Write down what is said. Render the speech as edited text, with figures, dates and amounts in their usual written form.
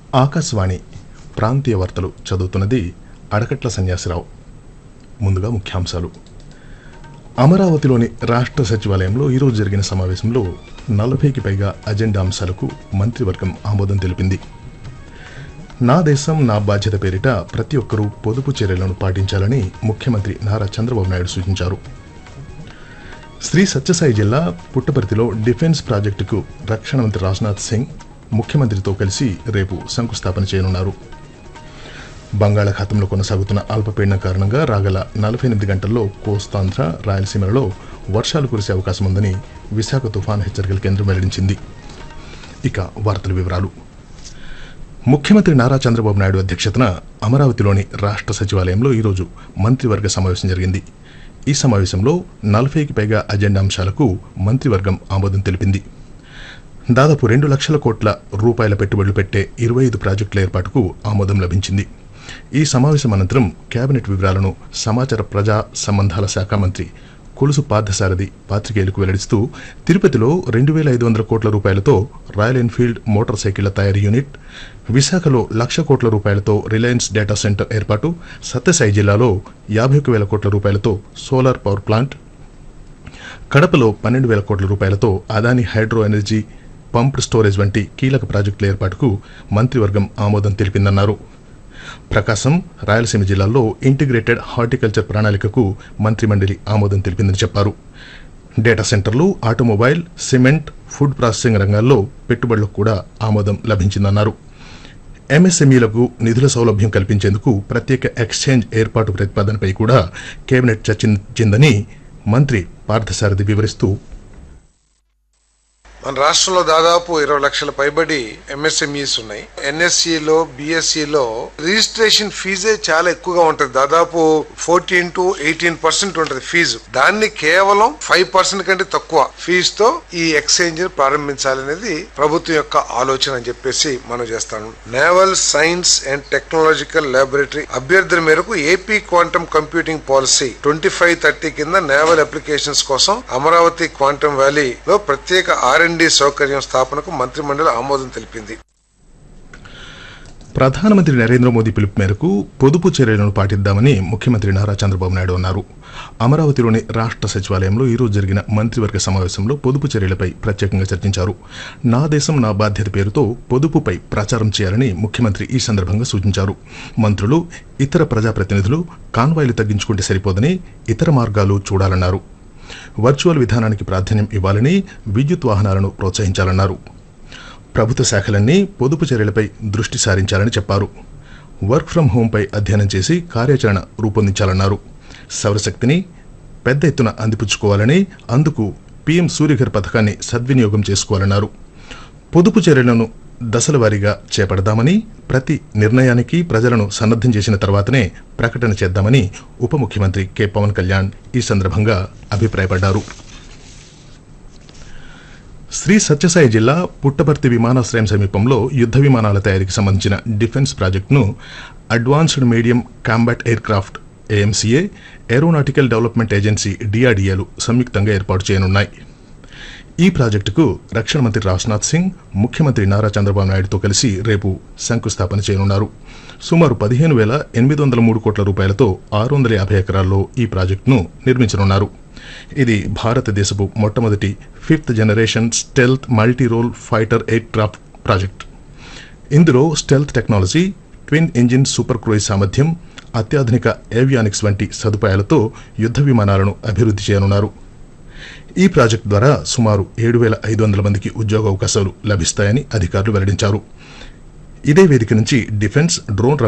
ఆకాశవాణి ప్రాంతీయ వార్తలు చదువుతున్నది అడకట్ల సన్యాసిరావు. ముందుగా ముఖ్యాంశాలు. అమరావతిలోని రాష్ట్ర సచివాలయంలో ఈరోజు జరిగిన సమావేశంలో 40కి పైగా అజెండా అంశాలకు మంత్రివర్గం ఆమోదం తెలిపింది. నా దేశం నా బాధ్యత పేరిట ప్రతి ఒక్కరూ పొదుపు చర్యలను పాటించాలని ముఖ్యమంత్రి నారా చంద్రబాబు నాయుడు సూచించారు. శ్రీ సత్యసాయి జిల్లా పుట్టపర్తిలో డిఫెన్స్ ప్రాజెక్టుకు రక్షణ మంత్రి రాజ్నాథ్ సింగ్ ముఖ్యమంత్రితో కలిసి రేపు శంకుస్థాపన చేయనున్నారు. బంగాళాఖాతంలో కొనసాగుతున్న అల్పపీడనం కారణంగా రాగల 48 గంటల్లో కోస్తాంధ్ర, రాయలసీమలలో వర్షాలు కురిసే అవకాశం ఉందని విశాఖ తుఫాను హెచ్చరికల కేంద్రం వెల్లడించింది. ఇక వార్తల వివరాలు. ముఖ్యమంత్రి నారా చంద్రబాబు నాయుడు అధ్యక్షతన అమరావతిలోని రాష్ట్ర సచివాలయంలో ఈరోజు మంత్రివర్గ సమావేశం జరిగింది. ఈ సమావేశంలో 40కి పైగా అజెండా అంశాలకు మంత్రివర్గం ఆమోదం తెలిపింది. దాదాపు 2 లక్షల కోట్ల రూపాయల పెట్టుబడులు పెట్టే 25 ప్రాజెక్టుల ఏర్పాటుకు ఆమోదం లభించింది. ఈ సమావేశం అనంతరం కేబినెట్ వివరాలను సమాచార ప్రజా సంబంధాల శాఖ మంత్రి కొలుసు పార్థసారథి పాత్రికేయులకు వెల్లడిస్తూ తిరుపతిలో 2500 కోట్ల రూపాయలతో రాయల్ ఎన్ఫీల్డ్ మోటార్ సైకిళ్ల తయారీ యూనిట్, విశాఖలో 1,00,000 కోట్ల రూపాయలతో రిలయన్స్ డేటా సెంటర్ ఏర్పాటు, సత్యసాయి జిల్లాలో 51,000 కోట్ల రూపాయలతో సోలార్ పవర్ ప్లాంట్, కడపలో 12,000 కోట్ల రూపాయలతో Adani hydro energy pumped storage వంటి కీలక ప్రాజెక్టుల ఏర్పాటుకు మంత్రివర్గం ఆమోదం తెలిపిందన్నారు. ప్రకాశం, రాయలసీమ జిల్లాల్లో ఇంటిగ్రేటెడ్ హార్టికల్చర్ ప్రణాళికకు మంత్రిమండలి ఆమోదం తెలిపిందని చెప్పారు. డేటా సెంటర్లు, ఆటోమొబైల్, సిమెంట్, ఫుడ్ ప్రాసెసింగ్ రంగాల్లో పెట్టుబడులకు కూడా ఆమోదం లభించిందన్నారు. ఎంఎస్ఎంఈలకు నిధుల సౌలభ్యం కల్పించేందుకు ప్రత్యేక ఎక్స్చేంజ్ ఏర్పాటు ప్రతిపాదనపై కూడా కేబినెట్ చర్చించిందని మంత్రి పార్థసారథి వివరిస్తూ, మన రాష్ట్రంలో దాదాపు 20 లక్షల పైబడి ఎంఎస్ఎంఈస్ ఉన్నాయి. ఎన్ఎస్సిలో, బిఎస్సిలో రిజిస్ట్రేషన్ ఫీజే చాలా ఎక్కువగా ఉంటది. దాదాపు 14 to 18% ఉంటది ఫీజు. దాన్ని కేవలం 5% కంటే తక్కువ ఫీజుతో ఈ ఎక్స్చేంజ్ ప్రారంభించాలనేది ప్రభుత్వం యొక్క ఆలోచన అని చెప్పేసి మనం చేస్తాను. Naval science and technological laboratory అభ్యర్థుల మేరకు ఏపీ క్వాంటమ్ కంప్యూటింగ్ పాలసీ 2530 కింద నేవల్ అప్లికేషన్స్ కోసం అమరావతి క్వాంటమ్ వ్యాలీలో ప్రత్యేక R&D సౌకర్యం స్థాపనకు మంత్రిమండలి ఆమోదం తెలిపింది. ప్రధానమంత్రి నరేంద్ర మోదీ పిలుపు మేరకు పొదుపు చర్యలను పాటిద్దామని ముఖ్యమంత్రి నారా చంద్రబాబు నాయుడు అన్నారు. అమరావతిలోని రాష్ట్ర సచివాలయంలో ఈరోజు జరిగిన మంత్రివర్గ సమావేశంలో పొదుపు చర్యలపై ప్రత్యేకంగా చర్చించారు. నా దేశం నా బాధ్యత పేరుతో పొదుపుపై ప్రచారం చేయాలని ముఖ్యమంత్రి ఈ సందర్భంగా సూచించారు. మంత్రులు, ఇతర ప్రజాప్రతినిధులు కాన్వాయ్లు తగ్గించుకుంటే సరిపోదని ఇతర మార్గాలు చూడాలన్నారు. వర్చువల్ విధానానికి ప్రాధాన్యం ఇవ్వాలని, విద్యుత్ వాహనాలను ప్రోత్సహించాలన్నారు. ప్రభుత్వ శాఖలన్నీ పొదుపు చర్యలపై దృష్టి సారించాలని చెప్పారు. వర్క్ ఫ్రం హోంపై అధ్యయనం చేసి కార్యాచరణ రూపొందించాలన్నారు. సౌరశక్తిని పెద్ద ఎత్తున అందిపుచ్చుకోవాలని, అందుకు పీఎం సూర్యఘర్ పథకాన్ని సద్వినియోగం చేసుకోవాలన్నారు. పొదుపు చర్యలను దశల వారీగా చేపడదామని, ప్రతి నిర్ణయానికి ప్రజలను సన్నద్దం చేసిన తర్వాతనే ప్రకటన చేద్దామని ఉప ముఖ్యమంత్రి కె పవన్ కళ్యాణ్ ఈ సందర్భంగా అభిప్రాయపడ్డారు. శ్రీ సత్యసాయి జిల్లా పుట్టపర్తి విమానాశ్రయం సమీపంలో యుద్ధ విమానాల తయారీకి సంబంధించిన డిఫెన్స్ ప్రాజెక్టును advanced medium combat air craft AMCA, aeronautical development agency DRDAలు సంయుక్తంగా ఏర్పాటు చేయనున్నాయి. ఈ ప్రాజెక్టుకు రక్షణ మంత్రి రాజ్నాథ్ సింగ్ ముఖ్యమంత్రి నారా చంద్రబాబు నాయుడుతో కలిసి రేపు శంకుస్థాపన చేయనున్నారు. సుమారు 15,803 కోట్ల రూపాయలతో 650 ఎకరాల్లో ఈ ప్రాజెక్టును నిర్మించనున్నారు. ఇది భారతదేశపు మొట్టమొదటి 5th generation stealth multirole fighter air craft project. ఇందులో stealth technology, twin engine super cruise సామర్థ్యం, అత్యాధునిక ఏవియానిక్స్ వంటి సదుపాయాలతో యుద్ధ విమానాలను అభివృద్ధి చేయనున్నారు. ఈ ప్రాజెక్టు ద్వారా సుమారు 7,500 మందికి ఉద్యోగ అవకాశాలు లభిస్తాయని అధికారులు వెల్లడించారు. ఇదే వేదిక నుంచి డిఫెన్స్, డ్రోన్